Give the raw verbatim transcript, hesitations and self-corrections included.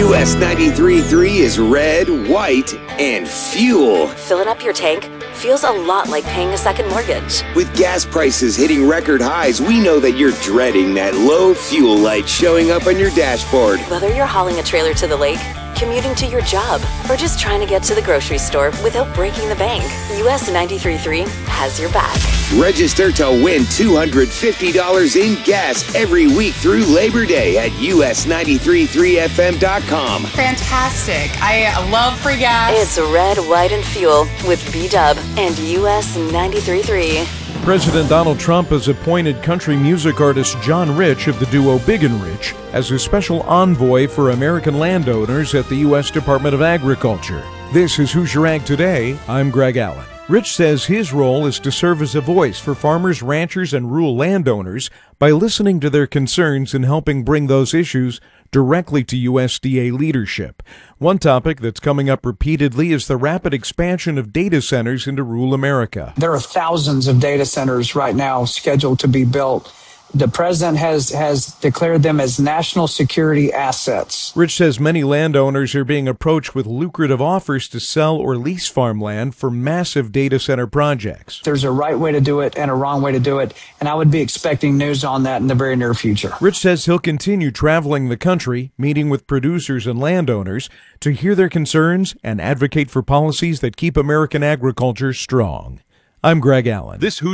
U S ninety-three point three is red, white, and fuel. Filling up your tank feels a lot like paying a second mortgage. With gas prices hitting record highs, we know that you're dreading that low fuel light showing up on your dashboard. Whether you're hauling a trailer to the lake, commuting to your job, or just trying to get to the grocery store without breaking the bank, U S ninety-three point three has your back. Register to win two hundred fifty dollars in gas every week through Labor Day at U S ninety-three point three F M dot com. Fantastic. I love free gas. It's red, white, and fuel with B-Dub and U S ninety-three point three. President Donald Trump has appointed country music artist John Rich of the duo Big and Rich as a special envoy for American landowners at the U S Department of Agriculture. This is Hoosier Ag Today. I'm Greg Allen. Rich says his role is to serve as a voice for farmers, ranchers, and rural landowners by listening to their concerns and helping bring those issues directly to U S D A leadership. One topic that's coming up repeatedly is the rapid expansion of data centers into rural America. There are thousands of data centers right now scheduled to be built. The president has, has declared them as national security assets. Rich says many landowners are being approached with lucrative offers to sell or lease farmland for massive data center projects. There's a right way to do it and a wrong way to do it, and I would be expecting news on that in the very near future. Rich says he'll continue traveling the country, meeting with producers and landowners to hear their concerns and advocate for policies that keep American agriculture strong. I'm Greg Allen. This